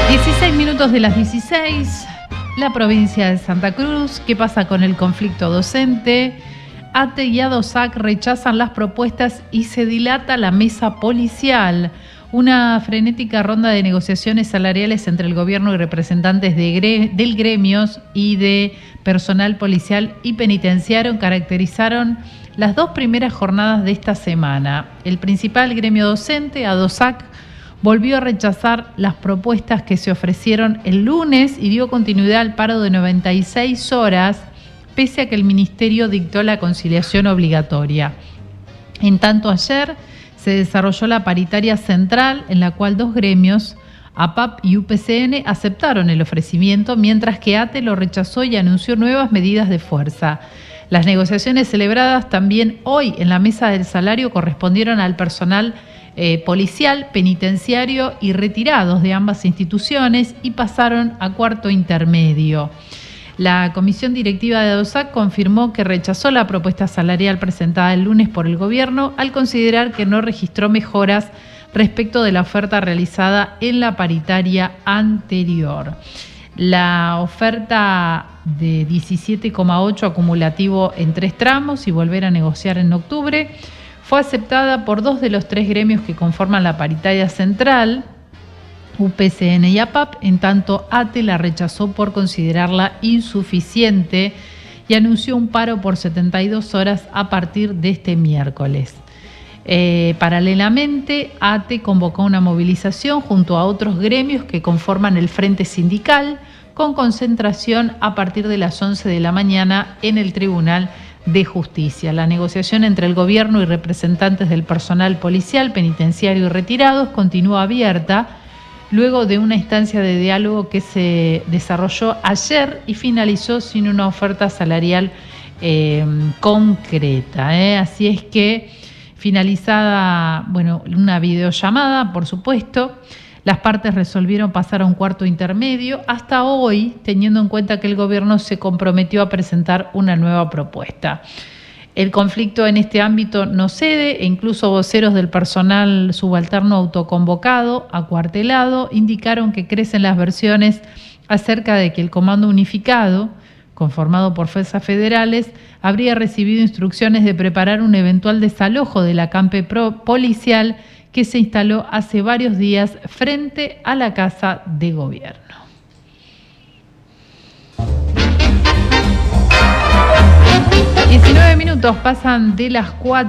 16 minutos de las 16, la provincia de Santa Cruz. ¿Qué pasa con el conflicto docente? ATE y ADOSAC rechazan las propuestas y se dilata la mesa policial. Una frenética ronda de negociaciones salariales entre el gobierno y representantes del gremios y de personal policial y penitenciario caracterizaron las dos primeras jornadas de esta semana. El principal gremio docente, ADOSAC, volvió a rechazar las propuestas que se ofrecieron el lunes y dio continuidad al paro de 96 horas, pese a que el ministerio dictó la conciliación obligatoria. En tanto, ayer se desarrolló la paritaria central, en la cual dos gremios, APAP y UPCN, aceptaron el ofrecimiento, mientras que ATE lo rechazó y anunció nuevas medidas de fuerza. Las negociaciones celebradas también hoy en la mesa del salario correspondieron al personal policial, penitenciario y retirados de ambas instituciones y pasaron a cuarto intermedio. La comisión directiva de ADOSAC confirmó que rechazó la propuesta salarial presentada el lunes por el gobierno al considerar que no registró mejoras respecto de la oferta realizada en la paritaria anterior. La oferta de 17,8 acumulativo en 3 tramos y volver a negociar en octubre fue aceptada por 2 de los 3 gremios que conforman la paritaria central, UPCN y APAP, en tanto ATE la rechazó por considerarla insuficiente y anunció un paro por 72 horas a partir de este miércoles. Paralelamente, ATE convocó una movilización junto a otros gremios que conforman el Frente Sindical, con concentración a partir de las 11 de la mañana en el Tribunal de Justicia. La negociación entre el gobierno y representantes del personal policial, penitenciario y retirados continúa abierta luego de una instancia de diálogo que se desarrolló ayer y finalizó sin una oferta salarial concreta. Así es que finalizada, una videollamada, por supuesto, las partes resolvieron pasar a un cuarto intermedio hasta hoy, teniendo en cuenta que el gobierno se comprometió a presentar una nueva propuesta. El conflicto en este ámbito no cede e incluso voceros del personal subalterno autoconvocado, acuartelado, indicaron que crecen las versiones acerca de que el Comando Unificado, conformado por fuerzas federales, habría recibido instrucciones de preparar un eventual desalojo del acampe policial que se instaló hace varios días frente a la Casa de Gobierno. 19 minutos pasan de las 4.